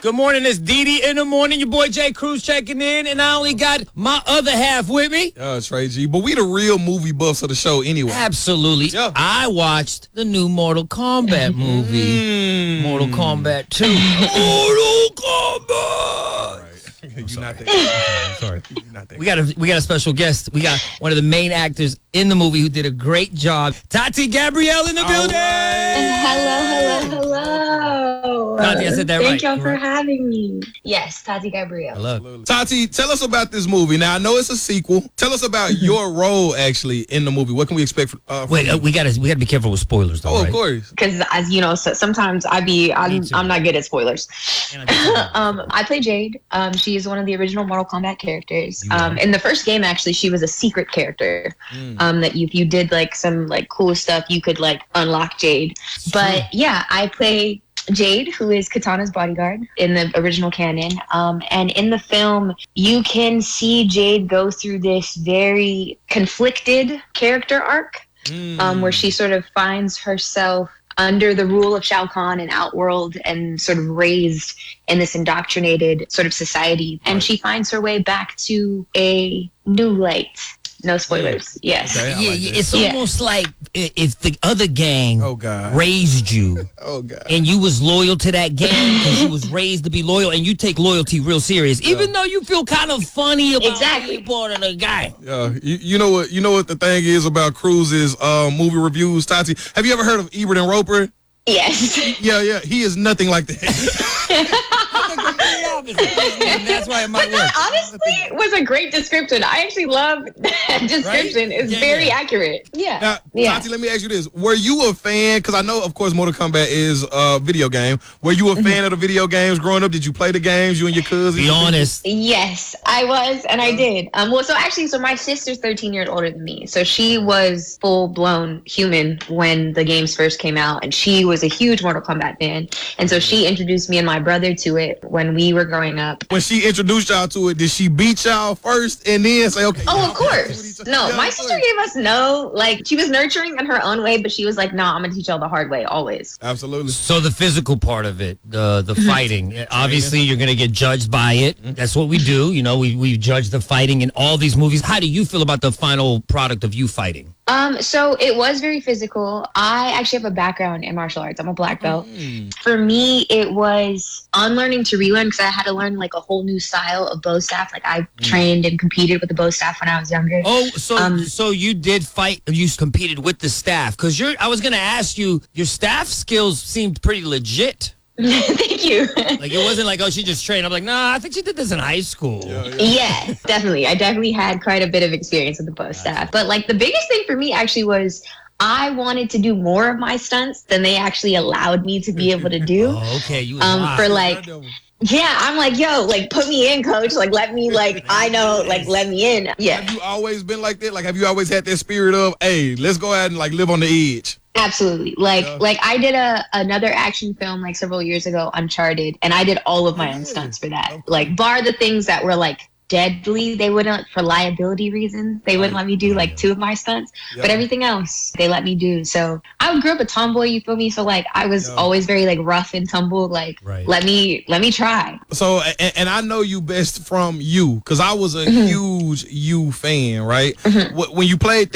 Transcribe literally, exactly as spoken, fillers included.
Good morning, it's Dee Dee in the morning. Your boy Jay Cruz checking in, and I only got my other half with me. Yeah, Trey G. But we the real movie buffs of the show anyway. Absolutely. Yeah. I watched the new Mortal Kombat movie. Mm. Mortal Kombat two. Mortal Kombat! You're not that. Sorry. You're not that. We got a we got a special guest. We got one of the main actors in the movie who did a great job. Tati Gabrielle in the All building. right. Hello, hello, hello. Tati, I said that Thank right. y'all for Correct. having me. Yes, Tati Gabrielle. Hello. Tati, tell us about this movie. Now, I know it's a sequel. Tell us about your role, actually, in the movie. What can we expect from, uh, from Wait, you? uh, we gotta we gotta be careful with spoilers, though. Oh, right? of course. Because as you know, so sometimes I be I'm Me too. I'm not good at spoilers. And I just- um, I play Jade. Um, she is one of the original Mortal Kombat characters. You Um, are. in the first game, actually, she was a secret character. Mm. Um, that you, if you did like some like cool stuff, you could like unlock Jade. But yeah, I play Jade, who is Katana's bodyguard in the original canon. Um, and in the film, you can see Jade go through this very conflicted character arc, Mm. um, where she sort of finds herself under the rule of Shao Kahn and Outworld and sort of raised in this indoctrinated sort of society. And Right. she finds her way back to a new light. No spoilers. Yes. Okay, I yeah, like yeah, that. it's Yeah. almost like i- if the other gang Oh, God. raised you Oh, God. and you was loyal to that gang because you was raised to be loyal, and you take loyalty real serious, even though you feel kind of funny about Exactly. being part of the gang. Yeah, you, you know what? You know what the thing is about Cruz's uh, movie reviews, Tati. Have you ever heard of Ebert and Roper? Yes. Yeah, yeah. He is nothing like that. And that's why it might work. Honestly, was a great description. I actually love that description. It's Yeah, very yeah. accurate. Yeah. Now, yeah. Tati, let me ask you this: were you a fan? Because I know, of course, Mortal Kombat is a video game. Were you a fan of the video games growing up? Did you play the games? You and your cousins? Be honest. Yes, I was, and I did. Um, well, so actually, so my sister's thirteen years older than me, so she was full blown human when the games first came out, and she was a huge Mortal Kombat fan, and so she introduced me and my brother to it when we were growing up. When she introduced y'all to it, did she beat y'all first and then say, "Okay"? Oh, y'all of can do course. each other? No, Yeah, my of sister course. gave us no, like, she was nurturing in her own way, but she was like, no, I'm going to teach y'all the hard way, always. Absolutely. So the physical part of it, the the fighting, obviously you're going to get judged by it. That's what we do. You know, we, we judge the fighting in all these movies. How do you feel about the final product of you fighting? Um, so it was very physical. I actually have a background in martial arts. I'm a black belt. Mm. For me, it was unlearning to relearn because I had to learn like a whole new style of bow staff. Like I trained and competed with the bow staff when I was younger. Oh, so Um, so you did fight, you competed with the staff. Because you're, I was going to ask you, your staff skills seemed pretty legit. Thank you. Like, it wasn't like, oh, she just trained. I'm like, nah, I think she did this in high school. Yeah, yeah. Yeah, definitely. I definitely had quite a bit of experience with the bow staff. But like the biggest thing for me actually was I wanted to do more of my stunts than they actually allowed me to be able to do. Oh, okay. You was Um, wild. for like, yeah, I'm like, yo, like put me in, coach. Like let me, like I know, like let me in. Yeah, Have you always been like that? Like, have you always had that spirit of, hey, let's go ahead and like live on the edge? absolutely. Like, Yeah. like I did a another action film like several years ago, Uncharted, and I did all of my own stunts for that. Like, bar the things that were like deadly, they wouldn't, for liability reasons, they wouldn't let me do like two of my stunts, Yeah. but everything else they let me do. So I grew up a tomboy, you feel me? So like I was Yeah. always very like rough and tumble. Like Right. let me let me try. So, and, and I know you best from You, because I was a huge You fan, right? Wh- When you played